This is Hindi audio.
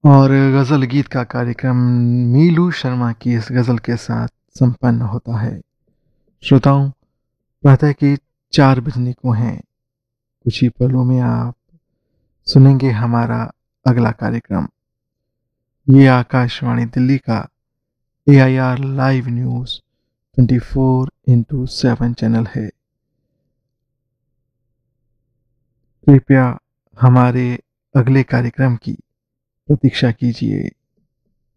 और गज़ल गीत का कार्यक्रम मीलू शर्मा की इस गज़ल के साथ संपन्न होता है। श्रोताओं, प्रातः के 4 बजने को हैं। कुछ ही पलों में आप सुनेंगे हमारा अगला कार्यक्रम। ये आकाशवाणी दिल्ली का एआईआर लाइव न्यूज़ 24/7 चैनल है। कृपया हमारे अगले कार्यक्रम की प्रतीक्षा कीजिए।